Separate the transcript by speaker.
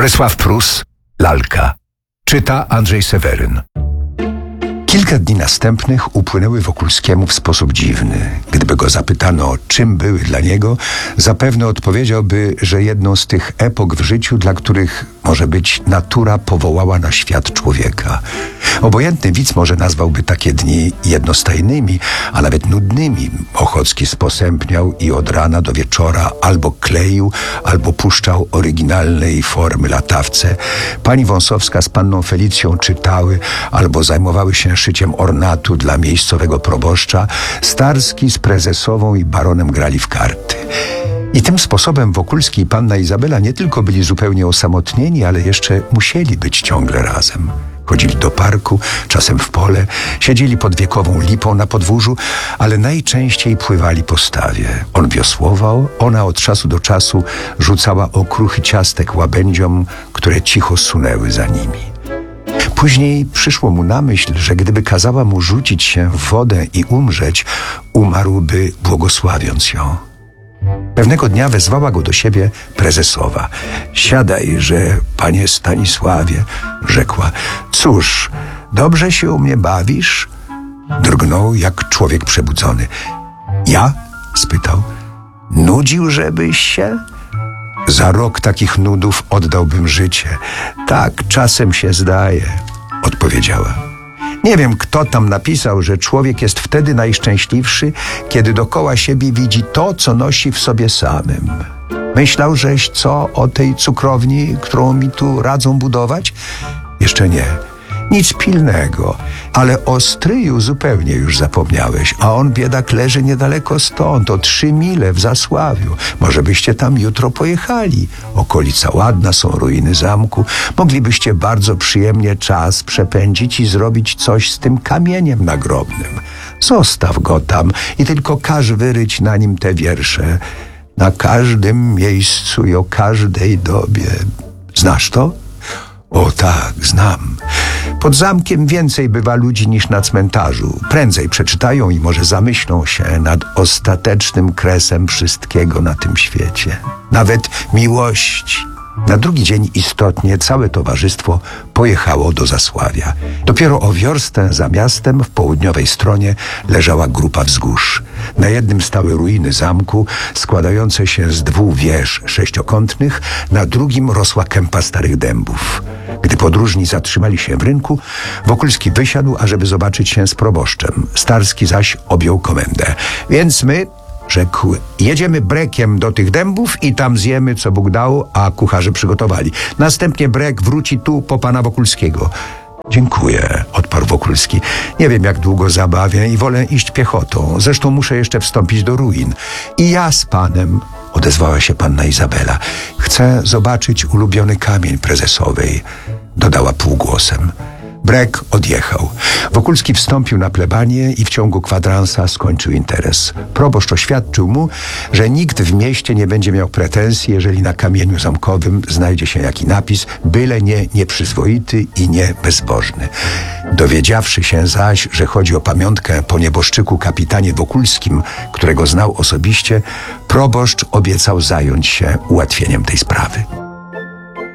Speaker 1: Borysław Prus, Lalka. Czyta Andrzej Seweryn. Kilka dni następnych upłynęły Wokulskiemu w sposób dziwny. Gdyby go zapytano, czym były dla niego, zapewne odpowiedziałby, że jedną z tych epok w życiu, dla których, może być, natura powołała na świat człowieka. Obojętny widz może nazwałby takie dni jednostajnymi, a nawet nudnymi. Ochocki sposępniał i od rana do wieczora albo kleił, albo puszczał oryginalnej formy latawce. Pani Wąsowska z panną Felicją czytały, albo zajmowały się szyciem ornatu dla miejscowego proboszcza. Starski z prezesową i baronem grali w karty. I tym sposobem Wokulski i panna Izabela nie tylko byli zupełnie osamotnieni, ale jeszcze musieli być ciągle razem. Chodzili do parku, czasem w pole, siedzieli pod wiekową lipą na podwórzu, ale najczęściej pływali po stawie. On wiosłował, ona od czasu do czasu rzucała okruchy ciastek łabędziom, które cicho sunęły za nimi. Później przyszło mu na myśl, że gdyby kazała mu rzucić się w wodę i umrzeć, umarłby błogosławiąc ją. Pewnego dnia wezwała go do siebie prezesowa. Siadajże, panie Stanisławie, rzekła. Cóż, dobrze się u mnie bawisz? Drgnął jak człowiek przebudzony. Ja? Spytał. Nudził, żebyś się? Za rok takich nudów oddałbym życie. Tak, czasem się zdaje, odpowiedziała. Nie wiem, kto tam napisał, że człowiek jest wtedy najszczęśliwszy, kiedy dokoła siebie widzi to, co nosi w sobie samym. Myślał żeś co o tej cukrowni, którą mi tu radzą budować? Jeszcze nie. Nic pilnego, ale o stryju zupełnie już zapomniałeś, a on, biedak, leży niedaleko stąd, o 3 mile w Zasławiu. Może byście tam jutro pojechali. Okolica ładna, są ruiny zamku. Moglibyście bardzo przyjemnie czas przepędzić i zrobić coś z tym kamieniem nagrobnym. Zostaw go tam i tylko każ wyryć na nim te wiersze. Na każdym miejscu i o każdej dobie. Znasz to? O tak, znam. Pod zamkiem więcej bywa ludzi niż na cmentarzu. Prędzej przeczytają i może zamyślą się nad ostatecznym kresem wszystkiego na tym świecie. Nawet miłości. Na drugi dzień istotnie całe towarzystwo pojechało do Zasławia. Dopiero o wiorstę za miastem w południowej stronie leżała grupa wzgórz. Na jednym stały ruiny zamku składające się z 2 wież sześciokątnych, na drugim rosła kępa starych dębów. Gdy podróżni zatrzymali się w rynku, Wokulski wysiadł, ażeby zobaczyć się z proboszczem. Starski zaś objął komendę. Więc my, rzekł, jedziemy brekiem do tych dębów i tam zjemy, co Bóg dał, a kucharze przygotowali. Następnie brek wróci tu po pana Wokulskiego. Dziękuję, odparł Wokulski. Nie wiem, jak długo zabawię i wolę iść piechotą. Zresztą muszę jeszcze wstąpić do ruin. I ja z panem, odezwała się panna Izabela. Chcę zobaczyć ulubiony kamień prezesowej, dodała półgłosem. Brek odjechał. Wokulski wstąpił na plebanię i w ciągu kwadransa skończył interes. Proboszcz oświadczył mu, że nikt w mieście nie będzie miał pretensji, jeżeli na kamieniu zamkowym znajdzie się jaki napis, byle nie nieprzyzwoity i nie bezbożny. Dowiedziawszy się zaś, że chodzi o pamiątkę po nieboszczyku kapitanie Wokulskim, którego znał osobiście, proboszcz obiecał zająć się ułatwieniem tej sprawy.